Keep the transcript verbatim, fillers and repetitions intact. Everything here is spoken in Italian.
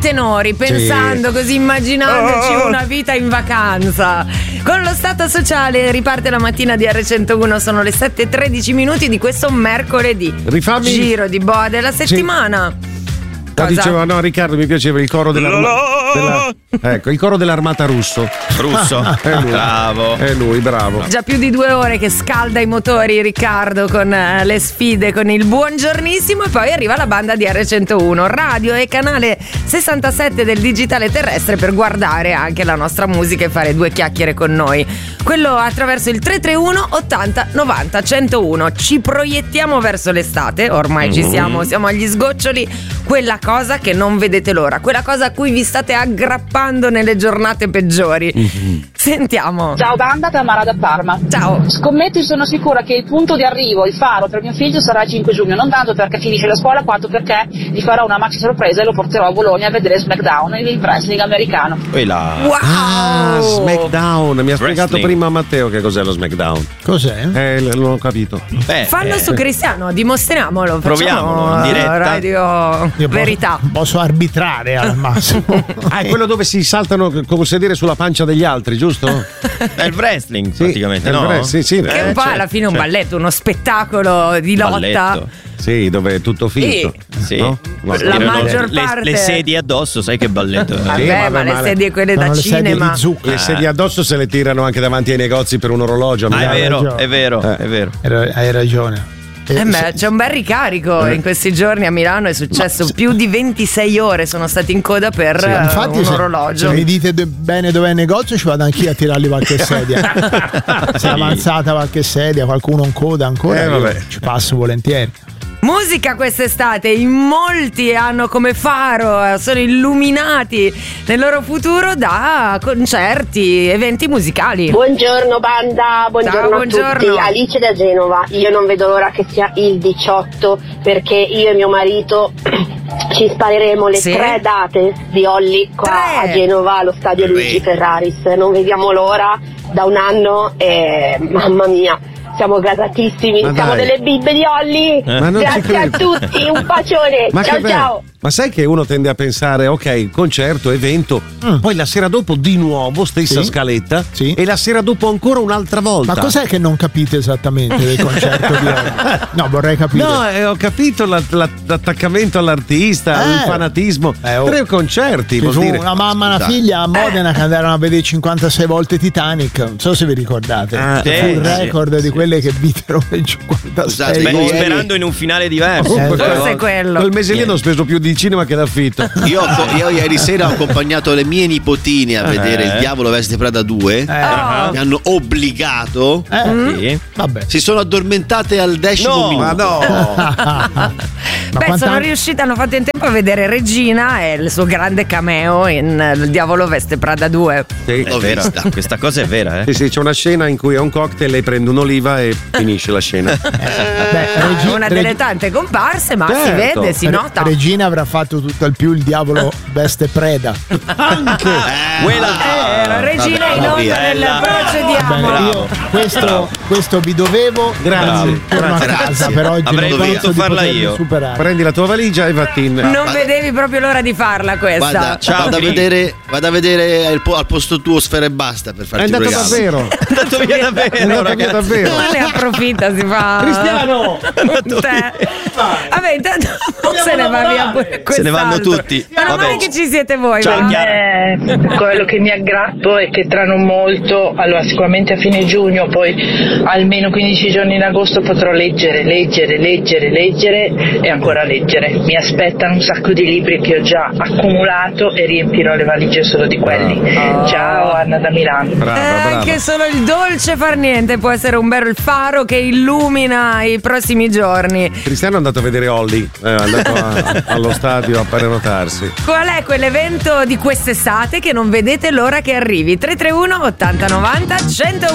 tenori, pensando sì. così, immaginandoci oh. una vita in vacanza. Con lo Stato Sociale riparte la mattina di erre centouno, sono le sette e tredici minuti di questo mercoledì. Rifammi... Giro di boa della settimana. Sì. No, dicevo, no, Riccardo, mi piaceva il coro dell'armata della, ecco, il coro dell'armata russo. Russo? È lui. Bravo. È lui, bravo. Già più di due ore che scalda i motori Riccardo con uh, le sfide, con il buongiornissimo, e poi arriva la banda di erre centouno, radio e canale sessantasette del digitale terrestre, per guardare anche la nostra musica e fare due chiacchiere con noi. Quello attraverso il tre tre uno ottanta novanta centouno. Ci proiettiamo verso l'estate, ormai mm. ci siamo, siamo agli sgoccioli. Quella cosa che non vedete l'ora, quella cosa a cui vi state aggrappando nelle giornate peggiori. Mm-hmm. Sentiamo. Ciao banda, Tamara da Parma. Ciao. Scommetto e sono sicura che il punto di arrivo, il faro per mio figlio sarà il cinque giugno, non tanto perché finisce la scuola quanto perché gli farò una maxi sorpresa e lo porterò a Bologna a vedere SmackDown, il wrestling americano. Quella. Wow. Ah, SmackDown, mi ha spiegato prima Matteo che cos'è lo SmackDown. Cos'è? Eh, non ho capito. Beh, Fallo eh. su Cristiano, dimostriamolo. Proviamolo in diretta. Radio Io Verità. Posso, posso arbitrare al massimo. Ah, è quello dove si saltano con sedere sulla pancia degli altri, giusto? È il wrestling, sì, praticamente, è il no? Wrestling, sì, sì. Che è un po' alla fine un balletto, uno spettacolo di lotta. Balletto. Sì, dove è tutto finto. Sì. No? La Tirano maggior le, parte. Le sedie addosso, sai che balletto. Vabbè, sì, vabbè, ma le male. sedie quelle da le cinema. sedie Le sedie addosso se le tirano anche davanti ai negozi per un orologio. Ma è vero, ragione. è vero, Eh. è vero. Hai ragione. Eh beh, c'è un bel ricarico in questi giorni a Milano, è successo più di ventisei ore sono stati in coda per Sì, infatti un se, orologio. se mi dite de- bene dov'è il negozio, ci vado anch'io a tirargli qualche sedia. Se è avanzata qualche sedia, qualcuno in coda ancora, Eh, io vabbè. ci passo volentieri. Musica quest'estate, in molti hanno come faro, sono illuminati nel loro futuro da concerti, eventi musicali. Buongiorno banda, buongiorno Ciao, a buongiorno. tutti. Alice da Genova. Io non vedo l'ora che sia il diciotto perché io e mio marito ci spareremo le Sì. tre date di Olli qua Tre. a Genova allo stadio Luigi Ferraris. Non vediamo l'ora da un anno e mamma mia. Siamo gasatissimi, Ma siamo dai. delle bibbe di Olli. Ma non ci Grazie a credo. tutti, un bacione. Ma ciao che bello. ciao. Ma sai che uno tende a pensare, ok, concerto, evento, Mm. poi la sera dopo di nuovo stessa Sì. scaletta Sì. e la sera dopo ancora un'altra volta. Ma cos'è che non capite esattamente del concerto di oggi? No, vorrei capire. No, eh, ho capito la- la- l'attaccamento all'artista, Eh. il fanatismo. Eh, oh. Tre concerti, Ci vuol fu dire. una mamma e una figlia a Modena che andarono a vedere cinquantasei volte Titanic. Non so se vi ricordate. Ah, Fu sì, il sì, record sì. di quelle che videro per cinquantasei Beh, volte. sperando in un finale diverso. Eh, Forse Però è quello. Quel mese lì hanno speso più di cinema che d'affitto. Io, ho- io ieri sera ho accompagnato le mie nipotine a vedere Il Diavolo Veste Prada due. Eh, Oh. Mi hanno obbligato. eh, Sì. Vabbè. Si sono addormentate al decimo No, minuto. Ma no! Ma Beh, quanta- sono riuscita, hanno fatto in tempo a vedere Regina e il suo grande cameo in eh, Il Diavolo Veste Prada due. Sì. È vera, questa cosa è vera, eh. Sì, sì, c'è una scena in cui è un cocktail, lei prende un'oliva e finisce la scena. Beh, Regi- Una delle Regi- tante comparse, ma si Certo. vede, si Re- nota. Regina avrà fatto tutto il più il diavolo veste preda. Anche! Quella. Eh, Regina in onda via. nel Bella. procediamo. Bene, Bravo. io questo, questo vi dovevo. Grazie. Torno a Grazie. casa per oggi. Avrei non voluto penso di farla potermi io. superare. Prendi la tua valigia e vattene. Non vedevi proprio l'ora di farla questa. Guarda, Ciao, vado, a Cri. vedere, vado a vedere al, po- al posto tuo Sfera e Basta per È farti un andato regalo. davvero. È andato via È davvero, andato via ragazzi. davvero. Ma ne approfitta, si fa. Cristiano! Te. Vabbè, intanto se ne va via pure Se ne vanno quest'altro. tutti. Ma non Vabbè. è che ci siete voi. Ciao, va? Chiara. Eh, quello che mi aggrappo è che tra non molto, allora sicuramente a fine giugno, poi almeno quindici giorni in agosto potrò leggere, leggere, leggere, leggere e ancora leggere. Mi aspettano un sacco di libri che ho già accumulato e riempirò le valigie solo di quelli. Ciao, Anna da Milano. Brava, Eh, brava. anche solo il dolce far niente può essere un bel faro che illumina i prossimi giorni. Cristiano è andato a vedere Olli, è andato a- allo stadio a prenotarsi. Qual è quell'evento di quest'estate che non vedete l'ora che arrivi? tre tre uno ottanta novanta cento